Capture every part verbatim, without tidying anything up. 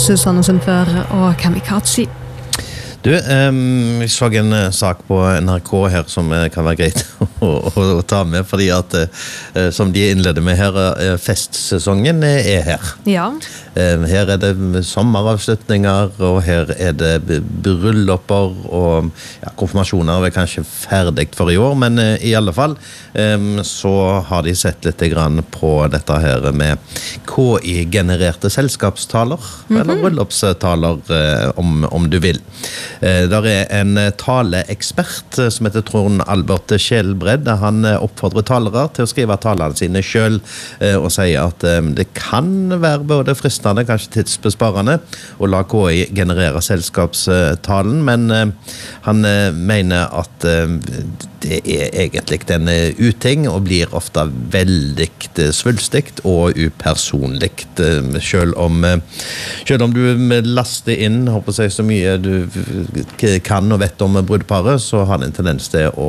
Susanne Sundfør og Kamikaze. Du, um, jeg så en uh, sak på N R K her som uh, kan være greit å, å, å ta med, fordi at, uh, som de innleder med her, uh, festsesongen er her. Ja. Uh, her er det sommeravslutninger, og her er det brylluper, og ja, konfirmasjoner er kanskje ferdig for i år, men uh, i alle fall um, så har de sett litt grann på dette her med K I-genererte selskapstaler, mm-hmm. eller bryllupstaler, uh, om, om du vil. Der er en taleekspert som heter Trond Albert Skjelbred. Han oppfordrer talere til å skrive talene sine selv og sier at det kan være både fristende, kanskje tidsbesparende, å la K I generere selskapstalen, men han mener at det er egentlig en uting og blir ofte veldig svulstigt og upersonligt, selv om, selv om du laster inn, håper jeg, så mye du kan og vet om brudeparet, så har det en tendens til å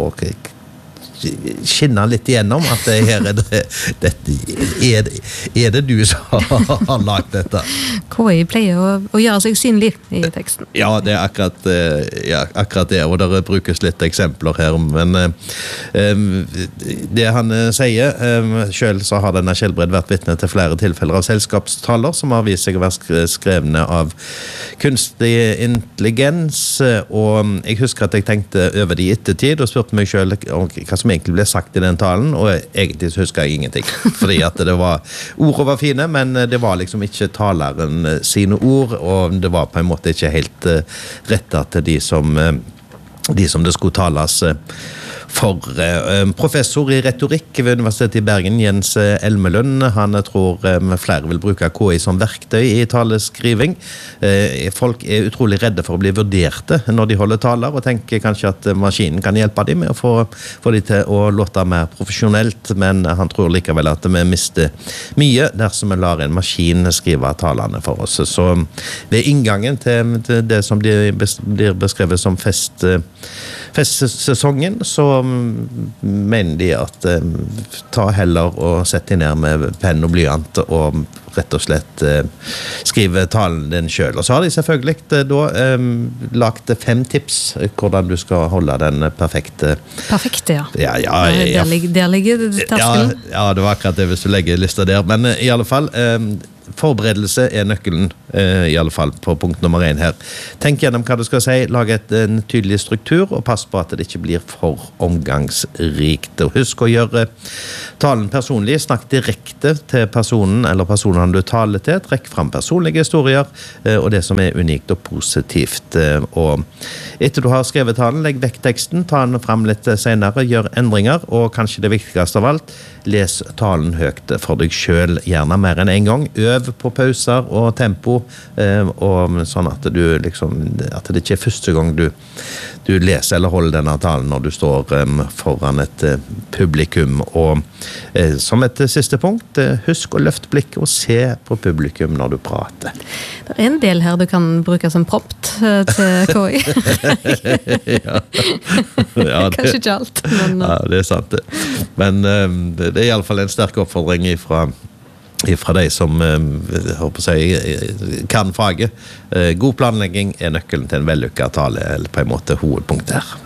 skinne litt igjennom at det her er det, dette, er, det, er det du som har lagt dette? K I pleier å, å gjøre seg synlig i teksten. Ja, det er akkurat, ja, akkurat det, og der brukes litt eksempler her, men um, det han sier, um, selv så har denne Skjelbred vært vitne til flere tilfeller av selskapstaler som har vist seg å være skrevne av kunstig intelligens, og jeg husker at jeg tenkte over det i ettertid og spurte meg selv om hva som egentlig ble sagt i den talen, og egentlig så husker jeg ingenting, fordi at det var, ordene var fine, men det var liksom ikke taleren sine ord, og det var på en måte ikke helt uh, rettet til de som, uh, de som det skulle tales uh, for. Uh, professor i retorikk ved Universitetet i Bergen, Jens Elmelund, han tror um, flere vil bruke K I som verktøy i taleskriving. Uh, folk er utrolig redde for å bli vurderte når de holder taler, og tenker kanskje at maskinen kan hjelpe dem med å få, få dem til å låte mer profesjonelt, men han tror likevel at vi mister mye dersom vi lar en maskin skrive talene for oss. Så ved inngangen til, til det som blir beskrevet som fest, festsesongen, så mener de at um, ta heller og sette deg ned med penn og blyant og rett og slett uh, skrive talen din selv. Og så har de selvfølgelig uh, da um, lagt fem tips hvordan du skal holde den perfekte... Perfekte, ja. Ja, ja, ja, ja. Der, ligger, der ligger terskelen. Ja, ja, det var akkurat det hvis du legger lista der. Men uh, i alle fall... Um, Forberedelse er nøkkelen, uh, i alle fall på punkt nummer én her. Tenk gjennom hva du skal si, lag et, en tydelig struktur, og pass på at det ikke blir for omgangsrikt. Og husk å gjøre talen personlig, snakk direkte til personen eller personen du taler til, trekk fram personlige historier, uh, og det som er unikt og positivt. Uh, og etter du har skrevet talen, legg vekk teksten, ta den fram litt senere, gjør endringer, og kanskje det viktigste av alt, les talen høyt for deg selv, gjerne mer enn en gang. Øv på pauser og tempo, eh, og sånn at du liksom, at det ikke er første gang du, du leser eller holder denne talen når du står um, foran et uh, publikum. Og eh, som et siste punkt, eh, husk å løfte blikket og se på publikum når du prater. Det er en del her du kan bruke som prompt uh, til K I. ja. Ja, det, kanskje ikke alt, men... Uh. Ja, det er sant det. Men um, det, det er i alle fall en sterk oppfordring ifra fra de som håper seg, kan faget. God planlegging er nøkkelen til en vellykket tale, eller på en måte hovedpunkt her.